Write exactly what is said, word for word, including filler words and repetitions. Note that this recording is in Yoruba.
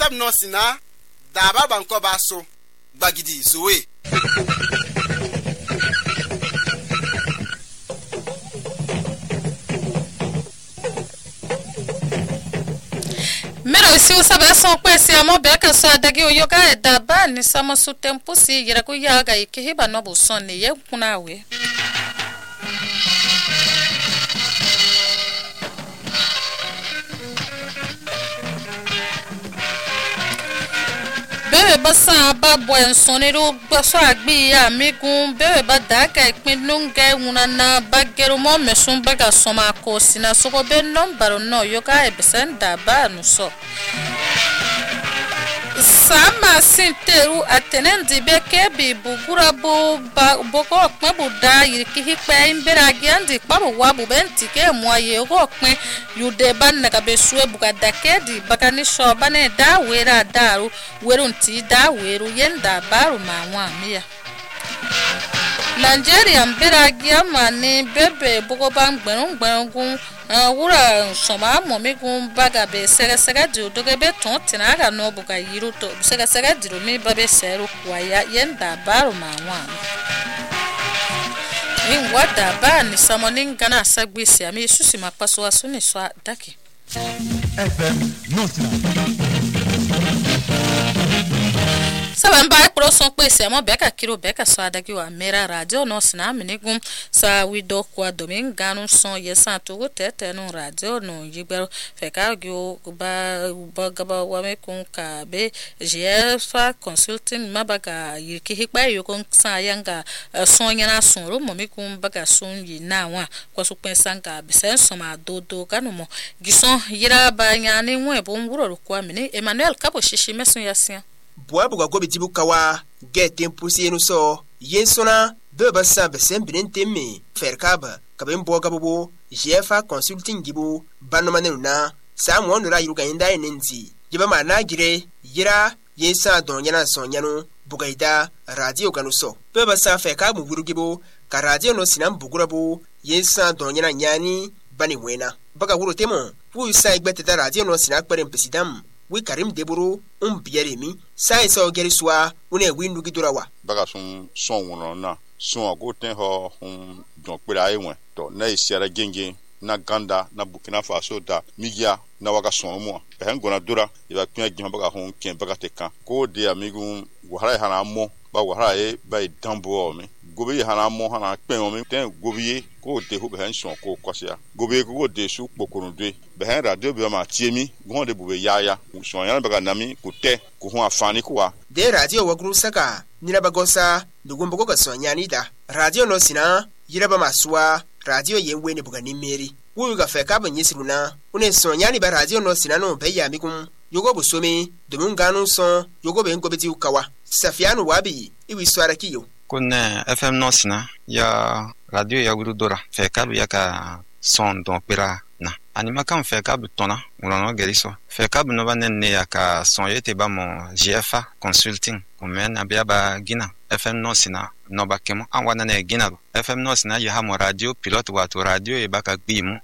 F M no sina da ba banko ba so gbagidi zoe. Mero si usaba son kwesi amo beka so adagi oyoga da ba ni samo su tempo si yira ku yaga ikihiba no buson ni ye kunawe. Bebe basa ba bwen sonero baso agbi ya migun bebe ba daga ipin nunge unana bagero mo mesun baga soma ko sina soko be nombaro no yoga ebesen da ba nuso sama sinteru atenendi beke bi bugura bo boko pin buda yiki hipe imbera giandi pabo wabu benti ke moye go pin yude ban na be suwe buga dakedi bakani sho bane da wera daru werunti da weru yenda baru manwa miya Nigeria mbera giama ni bebe boko bang gbenung gbenung wura soma momi gun baga be sega sega di doge be ton tinaga no buga yiru to sega sega di mi babe seru kwaya yenda baru manwa in wada ba ni samoning gana sagbisi ami susi mapaso asuni swa daki F M Notina Saban ba pro son kwese amo beka kiro beka so adagi wa mera radio no sina minigum sa wido kwa dominga no son yesa to tete no radio no yibero feka gyo ba bagaba wa me kun ka be jefa consulting mabaga yiki hikba yokon sa yanga son yana son ro mo me kun baga son yi na wa kwa so pensanga be sen so ma dodo kanu mo gison yira ba nyane nwe bo nguro kwa mini Emmanuel Kabo shishi mesun yasia Boa buga gobe tibu kawa get tempo si no so yensona de basa besen binenteme ferkaba kabem boga bobo jefa consulting gibo banomane na samu onura yiruga inda enenzi giba mana gire yira yensa don yana sonyano bugaida radio kanuso be basa feka mu burugibo ka radio no sinam bugurabo yensa don yana nyani bani wena baga wuro temo fu sa igbete da radio no sinak parem president we Karim Deboro um bieremi sai so geriswa une windu gidurawa baga sun son wono na son agoten ho um don pera ewen to na isiara genge na Ganda na Burkina Faso da migia na waga son mo e ngona dura iba pia gima baga hon ken baga teka ko de amigu wahara hana mo ba wahara e ba dambo me gobe hana mo hana pen o me ten gobe ko de ho be son ko kwasia gobe ko de su pokoro de be radio be ma tiemi gon de bube yaya son yana baga nami ko te ko ho afani ko de radio wagru saka nira bagosa dugumbo ko sonyani da radio no sina yiraba maswa radio yewe ne buga nimeri wuyu ga feka ban yisiruna une sonyani ba radio no sina no be ya mikum yogo busome domungano son yogo be ngobeti ukawa Safiano wabi iwi swara kiyo Kone F M no sina ya radio ya gurudora feka ya ka son don pera na anima kan feka butona unono geriso feka no banene ya ka son yete ba mo G F A consulting komen abia ba gina F M no sina no bakemo anwana ne gina F M no sina ya ha mo radio pilote wato radio e baka gbimu